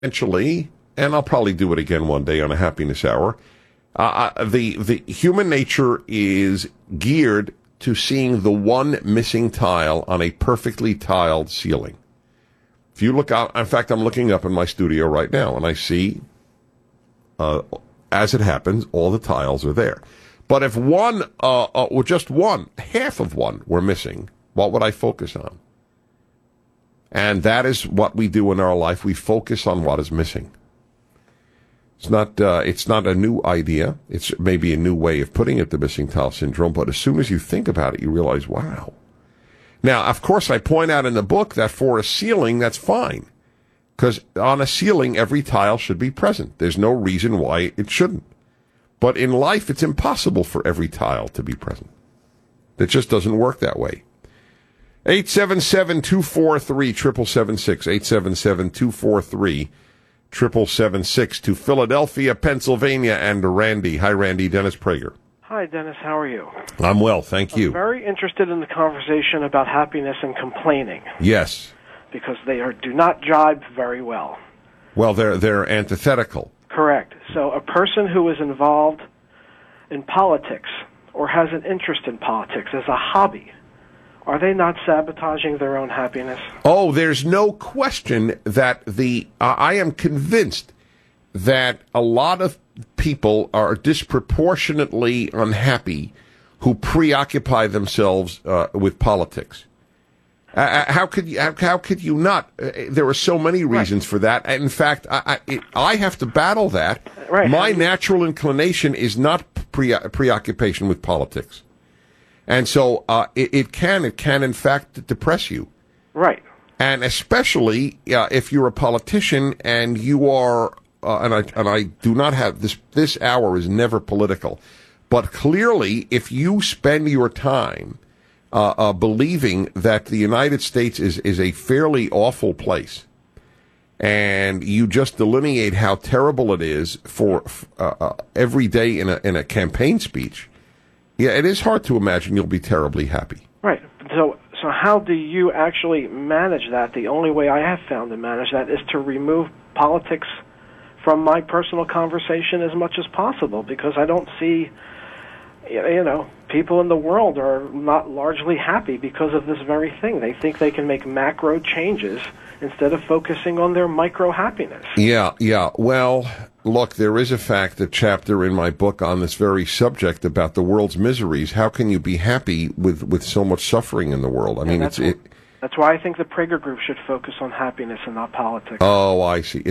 eventually, and I'll probably do it again one day on a happiness hour. The human nature is geared to seeing the one missing tile on a perfectly tiled ceiling. If you look out, in fact, I'm looking up in my studio right now, and I see, as it happens, all the tiles are there. But if one, or just one, half of one were missing, what would I focus on? And that is what we do in our life. We focus on what is missing. It's not a new idea. It's maybe a new way of putting it, the missing tile syndrome. But as soon as you think about it, you realize, wow. Now, of course, I point out in the book that for a ceiling, that's fine. Because on a ceiling, every tile should be present. There's no reason why it shouldn't. But in life, it's impossible for every tile to be present. It just doesn't work that way. 877-243-7776. 877-243-7776 to Philadelphia, Pennsylvania, and Randy. Hi, Randy. Dennis Prager. Hi, Dennis. How are you? I'm well, thank you. I'm very interested in the conversation about happiness and complaining. Yes. Because they do not jibe very well. Well, they're antithetical. Correct. So a person who is involved in politics or has an interest in politics as a hobby, are they not sabotaging their own happiness? Oh, there's no question that I am convinced that a lot of people are disproportionately unhappy who preoccupy themselves with politics. How could you not? There are so many reasons for that. In fact, I have to battle that. Right. My natural inclination is not preoccupation with politics, and so it can in fact depress you. Right. And especially if you're a politician and you are, and I do not have this hour is never political, but clearly if you spend your time believing that the United States is a fairly awful place, and you just delineate how terrible it is for every day in a campaign speech, yeah, it is hard to imagine you'll be terribly happy. Right. So how do you actually manage that? The only way I have found to manage that is to remove politics from my personal conversation as much as possible, because I don't see, people in the world are not largely happy because of this very thing. They think they can make macro changes instead of focusing on their micro happiness. Yeah. Well, look, there is a chapter in my book on this very subject about the world's miseries. How can you be happy with so much suffering in the world? I mean, that's why I think the Prager Group should focus on happiness and not politics. Oh, I see.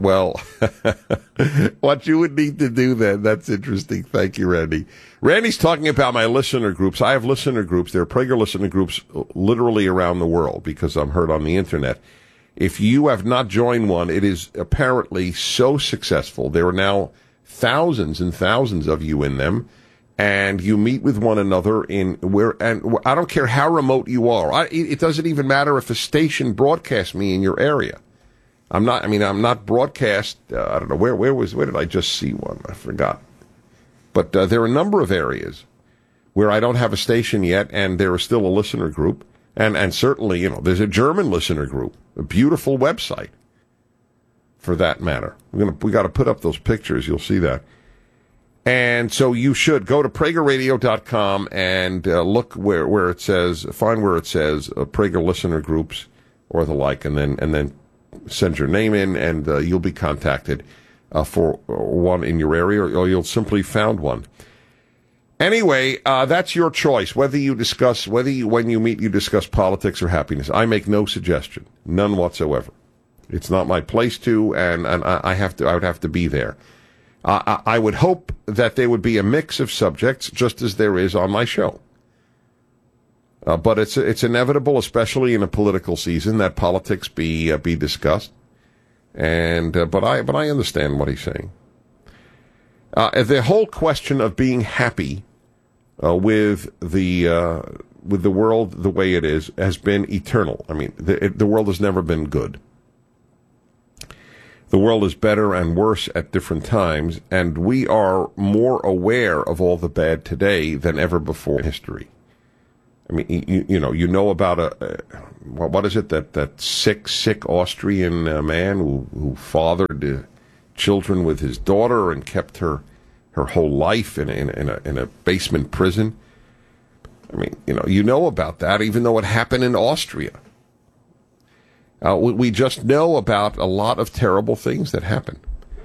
What you would need to do then, that's interesting. Thank you, Randy. Randy's talking about my listener groups. I have listener groups. There are Prager listener groups literally around the world because I'm heard on the internet. If you have not joined one, it is apparently so successful. There are now thousands and thousands of you in them. And you meet with one another and I don't care how remote you are. It doesn't even matter if a station broadcasts me in your area. I'm not broadcast. I don't know where did I just see one? I forgot. But there are a number of areas where I don't have a station yet, and there is still a listener group, and certainly there's a German listener group, a beautiful website, for that matter. We got to put up those pictures. You'll see that. And so you should go to PragerRadio.com and look where it says, find where it says Prager listener groups or the like, and then send your name in, and you'll be contacted for one in your area, or you'll simply found one. Anyway, that's your choice. When you meet, you discuss politics or happiness. I make no suggestion, none whatsoever. It's not my place to, and I would have to be there. I would hope that there would be a mix of subjects, just as there is on my show. But it's inevitable, especially in a political season, that politics be discussed. And but I understand what he's saying. The whole question of being happy with the world the way it is has been eternal. I mean, the world has never been good. The world is better and worse at different times, and we are more aware of all the bad today than ever before in history. I mean, you know about what is it, that sick Austrian man who fathered children with his daughter and kept her whole life in a basement prison. I mean, you know about that, even though it happened in Austria. We just know about a lot of terrible things that happen.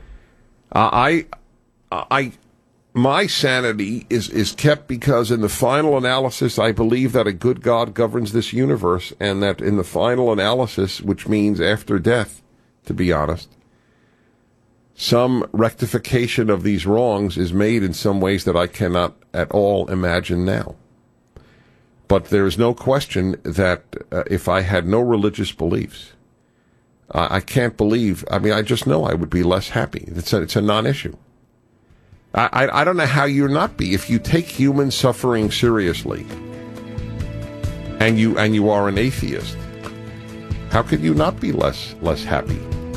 My sanity is kept because in the final analysis, I believe that a good God governs this universe, and that in the final analysis, which means after death, to be honest, some rectification of these wrongs is made in some ways that I cannot at all imagine now. But there is no question that if I had no religious beliefs, I can't believe, I just know I would be less happy. It's a non-issue. I don't know how you're not be. If you take human suffering seriously and you are an atheist, how could you not be less happy?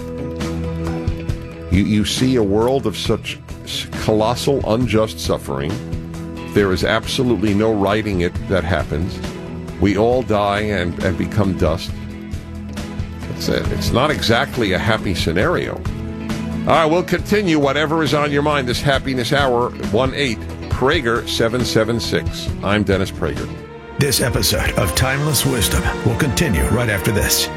You see a world of such colossal unjust suffering. There is absolutely no righting it that happens. We all die and become dust. That's it. It's not exactly a happy scenario. All right, we'll continue whatever is on your mind this Happiness Hour, 1-8-PRAGER-776. I'm Dennis Prager. This episode of Timeless Wisdom will continue right after this.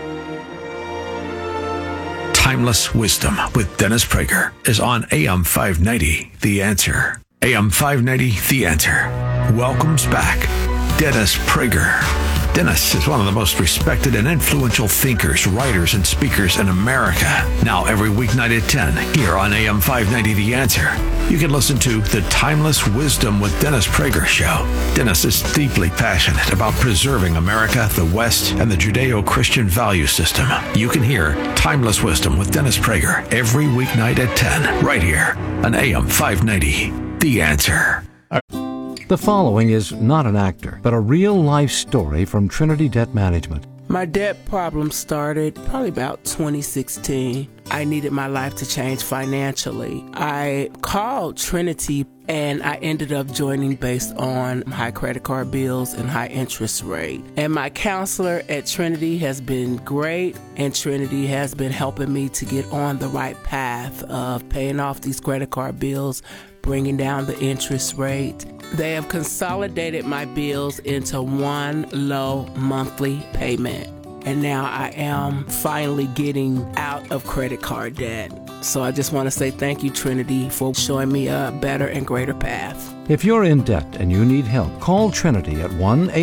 Timeless Wisdom with Dennis Prager is on AM 590, The Answer. AM 590, The Answer. Welcomes back Dennis Prager. Dennis is one of the most respected and influential thinkers, writers, and speakers in America. Now every weeknight at 10 here on AM 590 The Answer, you can listen to the Timeless Wisdom with Dennis Prager show. Dennis is deeply passionate about preserving America, the West, and the Judeo-Christian value system. You can hear Timeless Wisdom with Dennis Prager every weeknight at 10 right here on AM 590 The Answer. The following is not an actor, but a real-life story from Trinity Debt Management. My debt problem started probably about 2016. I needed my life to change financially. I called Trinity and I ended up joining based on high credit card bills and high interest rate. And my counselor at Trinity has been great, and Trinity has been helping me to get on the right path of paying off these credit card bills, bringing down the interest rate. They have consolidated my bills into one low monthly payment. And now I am finally getting out of credit card debt. So I just want to say thank you, Trinity, for showing me a better and greater path. If you're in debt and you need help, call Trinity at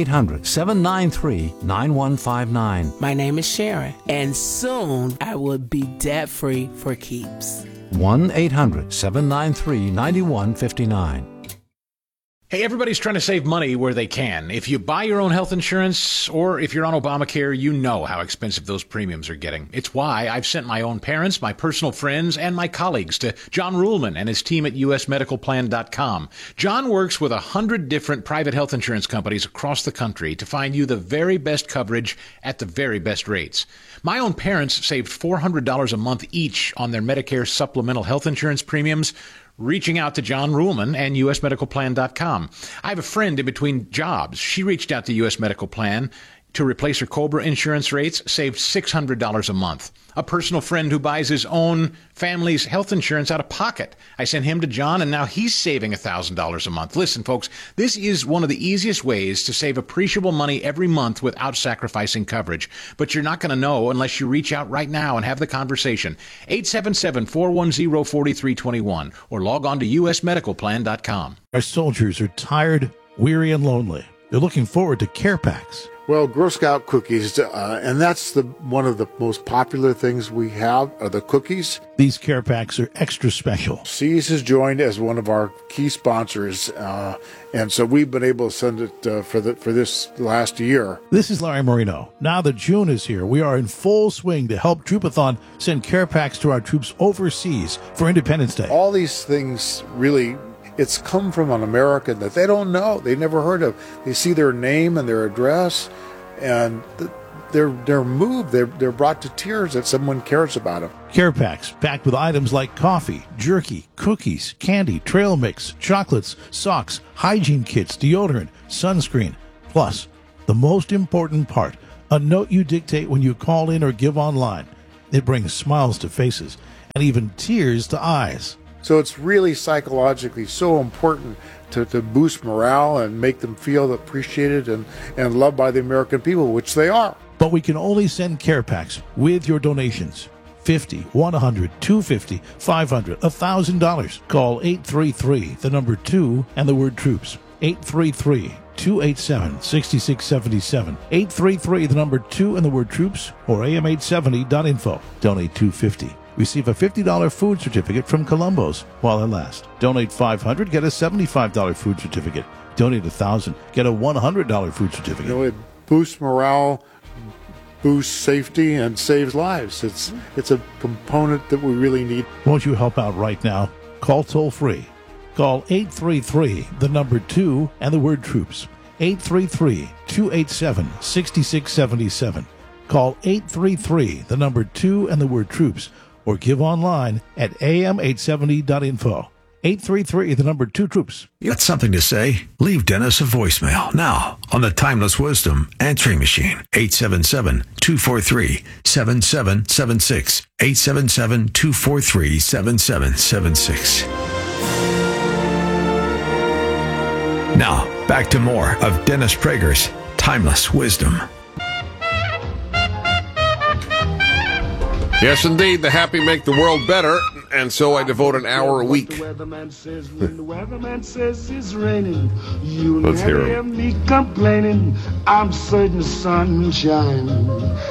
1-800-793-9159. My name is Sharon, and soon I will be debt-free for keeps. 1-800-793-9159. Hey, everybody's trying to save money where they can. If you buy your own health insurance or if you're on Obamacare, you know how expensive those premiums are getting. It's why I've sent my own parents, my personal friends, and my colleagues to John Ruhlman and his team at usmedicalplan.com. John works with 100 different private health insurance companies across the country to find you the very best coverage at the very best rates. My own parents saved $400 a month each on their Medicare supplemental health insurance premiums, reaching out to John Ruhlman and usmedicalplan.com. I have a friend in between jobs. She reached out to US Medical Plan to replace her COBRA insurance rates, saved $600 a month. A personal friend who buys his own family's health insurance out of pocket. I sent him to John, and now he's saving $1,000 a month. Listen, folks, this is one of the easiest ways to save appreciable money every month without sacrificing coverage. But you're not going to know unless you reach out right now and have the conversation. 877-410-4321 or log on to usmedicalplan.com. Our soldiers are tired, weary, and lonely. They're looking forward to care packs. Well, Girl Scout cookies, and that's one of the most popular things we have are the cookies. These care packs are extra special. Seas has joined as one of our key sponsors, and so we've been able to send it for this last year. This is Larry Marino. Now that June is here, we are in full swing to help Troopathon send care packs to our troops overseas for Independence Day. All these things really... It's come from an American that they don't know, they never heard of. They see their name and their address, and they're moved. They're brought to tears that someone cares about them. Care packs packed with items like coffee, jerky, cookies, candy, trail mix, chocolates, socks, hygiene kits, deodorant, sunscreen, Plus, the most important part, a note you dictate when you call in or give online. It brings smiles to faces and even tears to eyes. So it's really psychologically so important to boost morale and make them feel appreciated and loved by the American people, which they are. But we can only send care packs with your donations. $50, $100, $250, $500, $1,000. Call 833, the number 2, and the word troops. 833-287-6677. 833, the number 2, and the word troops, or am870.info. Donate $250. Receive a $50 food certificate from Columbo's while it lasts. Donate $500, get a $75 food certificate. Donate $1,000, get a $100 food certificate. You know, it boosts morale, boosts safety, and saves lives. It's a component that we really need. Won't you help out right now? Call toll-free. Call 833, the number 2, and the word troops. 833-287-6677. Call 833, the number 2, and the word troops, or give online at am870.info. 833, the number 2, troops. Got something to say? Leave Dennis a voicemail now on the Timeless Wisdom answering machine. 877-243-7776. 877-243-7776. Now, back to more of Dennis Prager's Timeless Wisdom. Yes, indeed, the happy make the world better, and so I devote an hour a week. When the weatherman says it's raining, you'll Let's hear never him. hear me complaining. I'm certain the sun will shine.